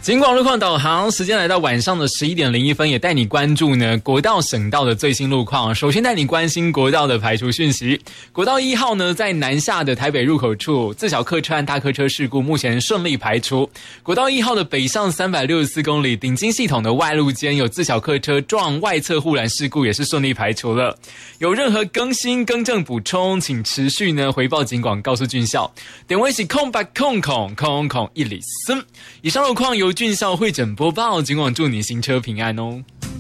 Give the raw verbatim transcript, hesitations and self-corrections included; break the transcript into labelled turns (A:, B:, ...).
A: 警广路况导航，时间来到晚上的十一点零一分，也带你关注呢国道、省道的最新路况。首先带你关心国道的排除讯息。国道一号呢，在南下的台北入口处，自小客车和大客车事故目前顺利排除。国道一号的北上三百六十四公里，顶金系统的外路间有自小客车撞外侧护栏事故，也是顺利排除了。有任何更新、更正、补充，请持续呢回报警广告诉军校。点位是空白空空空空一里森。以上路况由俊校会诊播报，警广祝你行车平安哦。